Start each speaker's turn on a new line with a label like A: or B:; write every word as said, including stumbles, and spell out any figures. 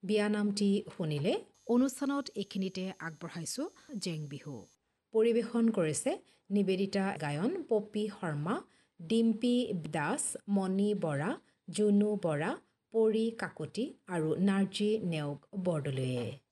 A: বিয়ানামটি শুনিলে অনুষ্ঠানত এইখিনিতে আগবঢ়াইছো জেং বিহু পৰিবেশন কৰিছে নিবেদিতা গায়ন পপি শৰ্মা ডিম্পি দাস মণি বৰা জুনু বৰা পৰি কাকতি আৰু নাৰ্জী নেওগ বৰদলৈয়ে